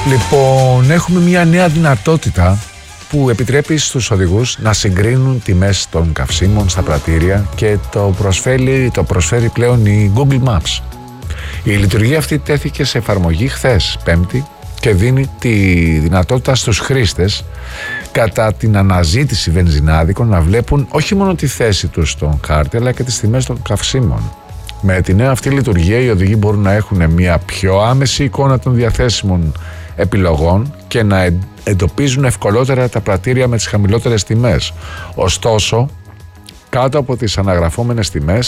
Λοιπόν, έχουμε μια νέα δυνατότητα που επιτρέπει στους οδηγούς να συγκρίνουν τιμές των καυσίμων στα πρατήρια και το προσφέρει πλέον η Google Maps. Η λειτουργία αυτή τέθηκε σε εφαρμογή χθες, Πέμπτη, και δίνει τη δυνατότητα στους χρήστες κατά την αναζήτηση βενζινάδικων να βλέπουν όχι μόνο τη θέση τους στον χάρτη αλλά και τις τιμές των καυσίμων. Με τη νέα αυτή λειτουργία οι οδηγοί μπορούν να έχουν μια πιο άμεση εικόνα των διαθέσιμων επιλογών και να εντοπίζουν ευκολότερα τα πρατήρια με τις χαμηλότερες τιμές. Ωστόσο, κάτω από τις αναγραφόμενες τιμές